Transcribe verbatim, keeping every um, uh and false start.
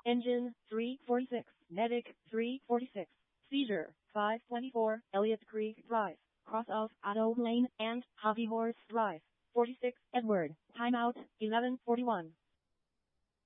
Engine, three forty-six. Medic, three forty-six. Seizure, five twenty-four. Elliott Creek Drive. Cross of Auto Lane and Hobby Horse Drive. forty-six. Edward. Timeout, eleven forty-one.